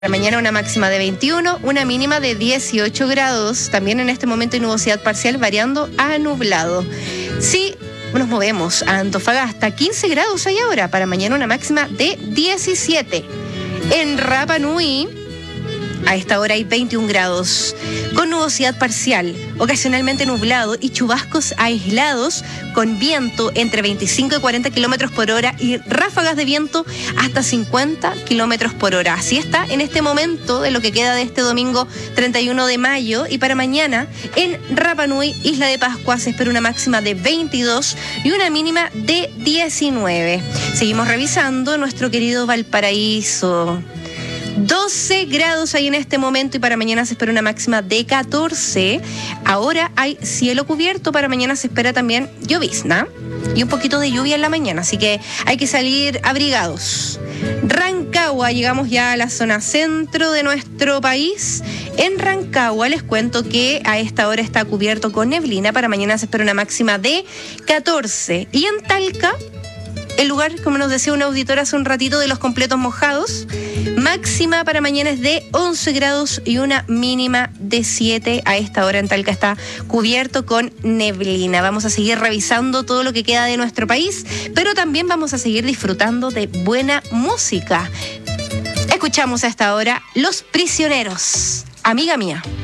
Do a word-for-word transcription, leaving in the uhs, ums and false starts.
Para mañana una máxima de veintiuno, una mínima de dieciocho grados. También en este momento hay nubosidad parcial variando a nublado. Sí, nos movemos a Antofagasta, quince grados hay ahora. Para mañana una máxima de diecisiete. En Rapa Nui, a esta hora hay veintiún grados, con nubosidad parcial, ocasionalmente nublado y chubascos aislados, con viento entre veinticinco y cuarenta kilómetros por hora y ráfagas de viento hasta cincuenta kilómetros por hora. Así está en este momento de lo que queda de este domingo treinta y uno de mayo. Y para mañana en Rapa Nui, Isla de Pascua, se espera una máxima de veintidós y una mínima de diecinueve. Seguimos revisando nuestro querido Valparaíso. doce grados hay en este momento y para mañana se espera una máxima de catorce. Ahora hay cielo cubierto, para mañana se espera también llovizna y un poquito de lluvia en la mañana, así que hay que salir abrigados. Rancagua, llegamos ya a la zona centro de nuestro país. En Rancagua les cuento que a esta hora está cubierto con neblina, para mañana se espera una máxima de catorce. Y en Talca, el lugar, como nos decía un auditor hace un ratito, de los completos mojados, máxima para mañana es de once grados y una mínima de siete. A esta hora en Talca está cubierto con neblina. Vamos a seguir revisando todo lo que queda de nuestro país, pero también vamos a seguir disfrutando de buena música. Escuchamos a esta hora Los Prisioneros, amiga mía.